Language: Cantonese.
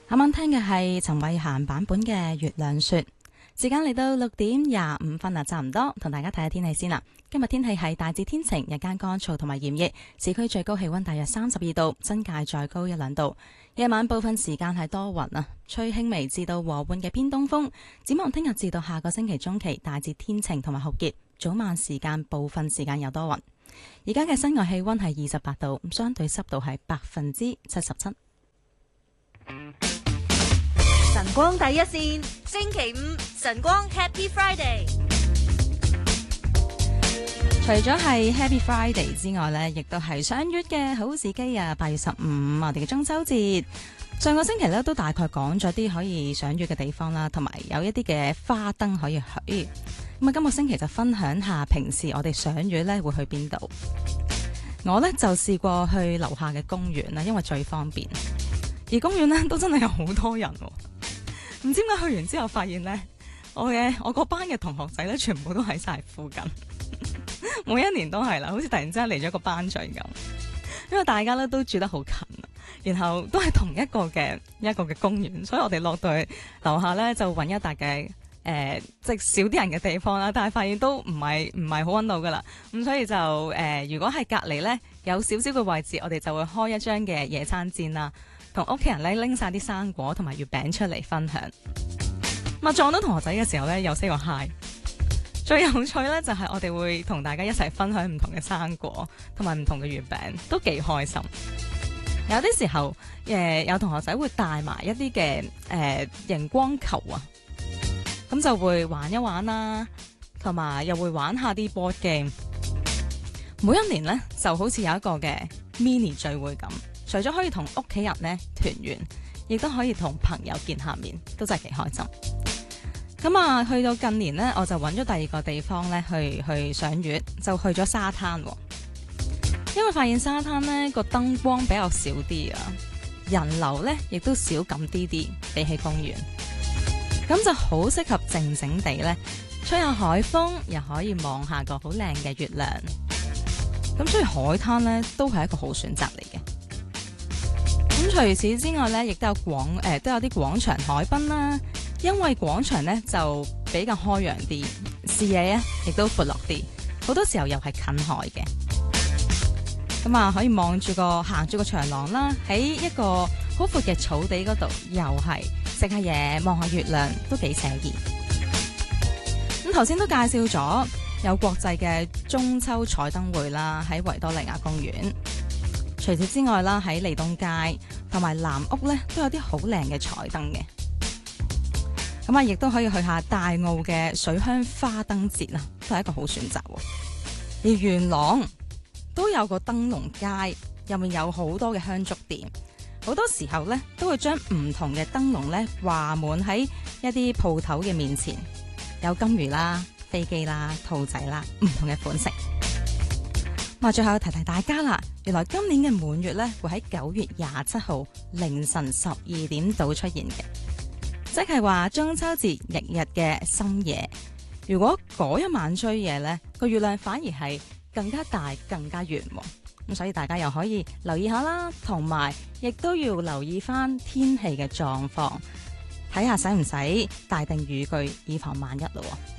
啱啱聽嘅係陳慧嫻版本嘅《月亮說》。時間嚟到6:25啦，差唔多同大家睇下天氣先啦。今日天氣係大致天晴，日間乾燥同埋炎熱，市區最高氣溫大約32度，新界再高1-2度。夜晚部分時間係多雲啊，吹輕微至到和緩嘅偏東風。展望聽日至到下個星期中期，大致天晴同埋酷熱，早晚時間部分時間有多雲。而家嘅室外氣溫係28度，相對濕度係77%。 晨光第一線，星期五晨光 Happy Friday。 除咗係 Happy Friday 之外呢，亦都係賞月嘅好時機啊！8月15，我哋嘅中秋節。上個星期呢，都大概講咗啲可以賞月嘅地方啦，同埋有一啲嘅花燈可以去。咁啊，今個星期就分享下平時我哋賞月呢會去邊度。我呢就試過去樓下嘅公園啦，因為最方便。而公園呢都真係有好多人喎。唔知點解去完之後發現呢，我嗰班嘅同學仔呢，全部都喺晒附近，每一年都係啦，好似突然之間嚟咗個班聚咁，因為大家呢都住得好近，然後都係同一個嘅公園，所以我哋落到去樓下呢，就揾一笪嘅即係少啲人嘅地方啦，但係發現都唔係好揾到噶啦，咁所以就如果係隔離呢，有少少嘅位置，我哋就會開一張嘅野餐墊啦。同屋企人咧拎晒啲生果同埋月餅出嚟分享。撞到同學仔嘅時候咧，有say個 hi。最有趣咧就係我哋會同大家一齊分享唔同嘅生果同埋唔同嘅月餅，都幾開心。有啲時候有同學仔會帶埋一啲嘅熒光球啊，咁就會玩一玩啦，同埋又會玩下啲 board game。每一年咧就好似有一個嘅 mini 聚會咁。除咗可以同屋企人咧團圓，亦都可以同朋友見下面，都真係幾開心。咁啊，去到近年呢，我就揾咗第二個地方咧去賞月，就去咗沙灘。因為發現沙灘呢個燈光比較少啲啊，人流呢亦都少咁啲，比起公園，咁就好適合靜靜地咧吹下海風，又可以望下個好靚嘅月亮。咁所以海灘呢都係一個好選擇嚟嘅。咁除此之外咧，亦都有都有啲廣場海濱啦。因為廣場咧就比較開揚啲，視野咧亦都闊落啲，好多時候又係近海嘅。咁啊，可以行住個長廊啦，喺一個好闊嘅草地嗰度，又係食下嘢，望下月亮，都幾寫意。咁頭先都介紹咗有國際嘅中秋彩燈會啦，喺維多利亞公園。除此之外啦，喺利東街同埋南屋咧都有啲好靚嘅彩燈嘅。咁啊，亦都可以去下大澳嘅水鄉花燈節啊，都係一個好選擇。而元朗都有個燈籠街，入面有好多嘅香燭店，好多時候咧都會將唔同嘅燈籠咧掛滿喺一啲鋪頭嘅面前，有金魚啦、飛機啦、兔仔啦，唔同嘅款式。最後提大家啦，原來今年嘅滿月咧會喺9月27號凌晨12點度出現嘅，即係話中秋節翌日嘅深夜。如果嗰一晚追夜咧，個月亮反而係更加大、更加圓。咁所以大家又可以留意下啦，同埋亦都要留意翻天氣嘅狀況，睇下使唔使帶定雨具以防萬一咯。